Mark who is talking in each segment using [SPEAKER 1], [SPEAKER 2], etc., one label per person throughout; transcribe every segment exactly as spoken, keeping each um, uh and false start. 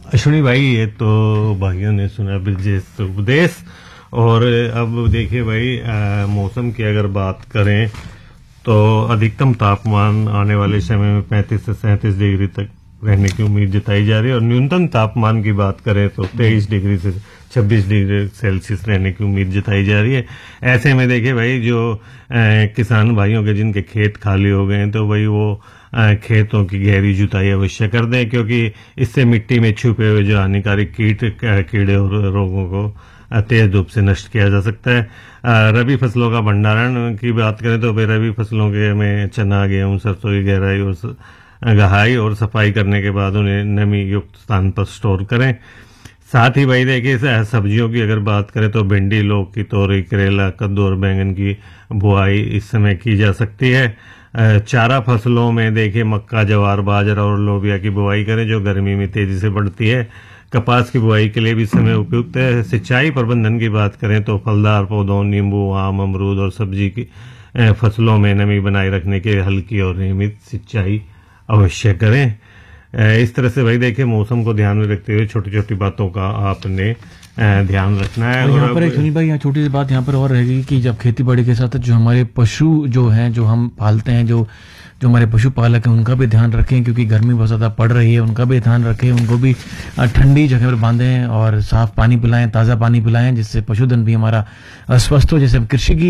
[SPEAKER 1] अश्विनी भाई, ये तो भाइयों ने सुना ब्रजेश उपदेश। और अब देखिए भाई, आ, मौसम की अगर बात करें तो अधिकतम तापमान आने वाले समय में पैंतीस से सैंतीस डिग्री तक रहने की उम्मीद जताई जा रही है। और न्यूनतम तापमान की बात करें तो तेईस डिग्री से छब्बीस डिग्री सेल्सियस रहने की उम्मीद जताई जा रही है। ऐसे में देखिए भाई, जो आ, किसान भाइयों के जिनके खेत खाली हो गए हैं तो भाई वो आ, खेतों की गहरी जुताई अवश्य कर दें, क्योंकि इससे मिट्टी में छुपे हुए जो हानिकारक कीट कीड़े और रोगों को तेज धूप से नष्ट किया जा सकता है। रबी फसलों का भंडारण की बात करें तो रबी फसलों के में चना, गेहूं, सरसों की गहराई और गहाई और सफाई करने के बाद उन्हें नमी युक्त स्थान पर स्टोर करें। साथ ही भाई देखिए, सब्जियों की अगर बात करें तो भिंडी, लौकी, तोरई, करेला, कद्दू और बैंगन की बुआई इस समय की जा सकती है। चारा फसलों में देखिए मक्का, जवार, बाजरा और लोबिया की बुआई करें जो गर्मी में तेजी से बढ़ती है। कपास की बुआई के लिए भी समय उपयुक्त है। सिंचाई प्रबंधन की बात करें तो फलदार पौधों, नींबू, आम, अमरूद और सब्जी की फसलों में नमी बनाए रखने के हल्की और नियमित सिंचाई अवश्य करें। इस तरह से भाई देखिए, मौसम को ध्यान में रखते हुए छोटी छोटी बातों का आपने ध्यान रखना है।
[SPEAKER 2] और यहाँ पर एक सुनील भाई, यहाँ छोटी सी बात यहाँ पर और रहेगी कि जब खेती बाड़ी के साथ जो हमारे पशु जो हैं, जो हम पालते हैं, जो जो हमारे पशुपालक हैं, उनका भी ध्यान रखें, क्योंकि गर्मी बहुत ज़्यादा पड़ रही है। उनका भी ध्यान रखें, उनको भी ठंडी जगह पर बांधें और साफ पानी पिलाएं, ताज़ा पानी पिलाएं, जिससे पशुधन भी हमारा स्वस्थ हो। जैसे हम कृषि की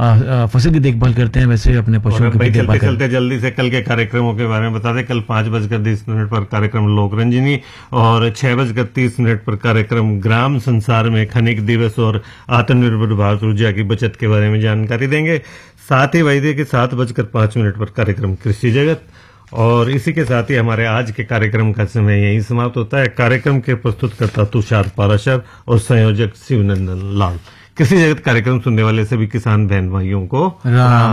[SPEAKER 2] फसल की देखभाल करते हैं, वैसे अपने पशुओं की देखभाल
[SPEAKER 1] करते चलते जल्दी से कल के कार्यक्रमों के बारे में बता दें। कल पांच बजकर तीस मिनट पर कार्यक्रम लोक रंजनी और छह बजकर तीस मिनट पर कार्यक्रम ग्राम संसार में खनिक दिवस और आत्मनिर्भर भारत ऊर्जा की बचत के बारे में जानकारी देंगे। साथ ही वैद्य के सात बजकर पांच मिनट पर कार्यक्रम कृषि जगत। और इसी के साथ ही हमारे आज के कार्यक्रम का समय यही समाप्त होता है। कार्यक्रम के प्रस्तुतकर्ता तुषार पाराशर और संयोजक शिवनंदन लाल। कृषि जगत कार्यक्रम सुनने वाले सभी किसान बहन भाइयों को राम